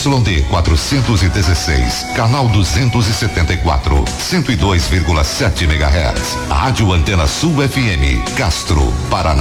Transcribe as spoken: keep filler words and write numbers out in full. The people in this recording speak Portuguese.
D quatrocentos e dezesseis, canal duzentos e setenta e quatro, cento e dois vírgula sete megahertz. Rádio Antena Sul F M, Castro, Paraná.